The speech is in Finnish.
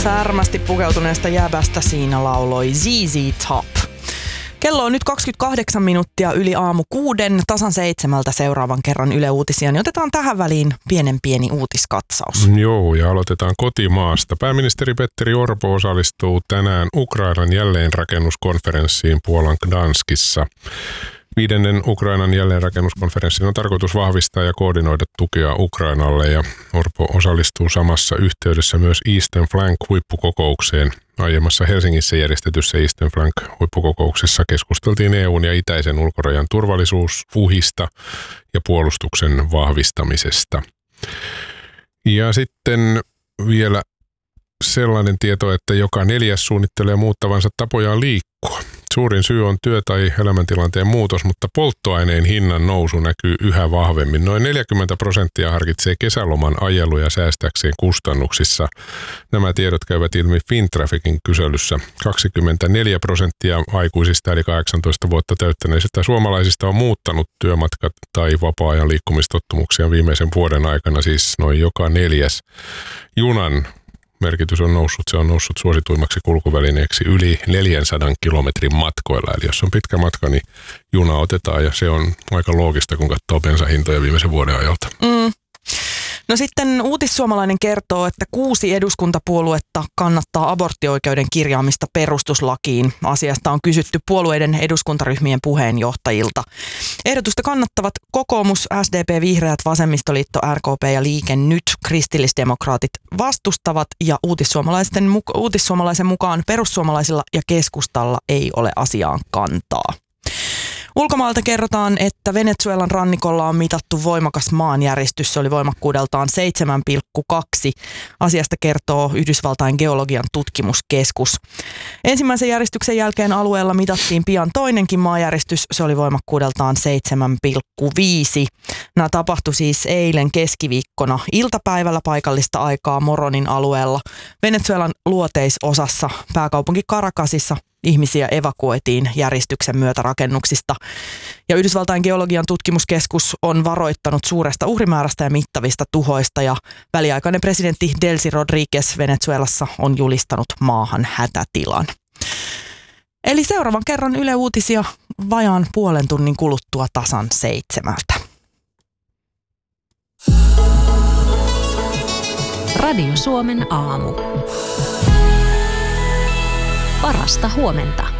Särmästi pukeutuneesta jäbästä siinä lauloi ZZ Top. Kello on nyt 28 minuuttia yli aamu 6, tasan 7 seuraavan kerran Yle Uutisia, niin otetaan tähän väliin pieni uutiskatsaus. Joo, ja aloitetaan kotimaasta. Pääministeri Petteri Orpo osallistuu tänään Ukrainan jälleenrakennuskonferenssiin Puolan Gdanskissa. 5. Ukrainan jälleenrakennuskonferenssin on tarkoitus vahvistaa ja koordinoida tukea Ukrainalle, ja Orpo osallistuu samassa yhteydessä myös Eastern Flank-huippukokoukseen. Aiemmassa Helsingissä järjestetyssä Eastern Flank-huippukokouksessa keskusteltiin EUn ja itäisen ulkorajan turvallisuusuhista ja puolustuksen vahvistamisesta. Ja sitten vielä sellainen tieto, että joka 4. suunnittelee muuttavansa tapojaan liikkua. Suurin syy on työ- tai elämäntilanteen muutos, mutta polttoaineen hinnan nousu näkyy yhä vahvemmin. Noin 40% harkitsee kesäloman ajeluja säästääkseen kustannuksissa. Nämä tiedot käyvät ilmi Fintrafficin kyselyssä. 24% aikuisista eli 18 vuotta täyttäneistä suomalaisista on muuttanut työmatkat tai vapaa-ajan liikkumistottumuksia viimeisen vuoden aikana, siis noin joka 4. Junan merkitys on noussut. Se on noussut suosituimmaksi kulkuvälineeksi yli 400 kilometrin matkoilla. Eli jos on pitkä matka, niin juna otetaan, ja se on aika loogista, kun katsoo bensahintoja viimeisen vuoden ajalta. No sitten Uutissuomalainen kertoo, että 6 eduskuntapuoluetta kannattaa aborttioikeuden kirjaamista perustuslakiin. Asiasta on kysytty puolueiden eduskuntaryhmien puheenjohtajilta. Ehdotusta kannattavat kokoomus, SDP, Vihreät, Vasemmistoliitto, RKP ja Liike Nyt. Kristillisdemokraatit vastustavat, ja Uutissuomalaisen mukaan perussuomalaisilla ja keskustalla ei ole asiaan kantaa. Ulkomailta kerrotaan, että Venezuelan rannikolla on mitattu voimakas maanjäristys. Se oli voimakkuudeltaan 7,2. Asiasta kertoo Yhdysvaltain geologian tutkimuskeskus. Ensimmäisen järjestyksen jälkeen alueella mitattiin pian toinenkin maanjäristys. Se oli voimakkuudeltaan 7,5. Nämä tapahtui siis eilen keskiviikkona iltapäivällä paikallista aikaa Moronin alueella. Venezuelan luoteisosassa pääkaupunki Caracasissa ihmisiä evakuoitiin järjestyksen myötä rakennuksista. Ja Yhdysvaltain geologian tutkimuskeskus on varoittanut suuresta uhrimäärästä ja mittavista tuhoista, ja väliaikainen presidentti Delcy Rodríguez Venezuelassa on julistanut maahan hätätilan. Eli seuraavan kerran Yle Uutisia vajaan puolen tunnin kuluttua tasan 7. Radio Suomen aamu. Parasta huomenta.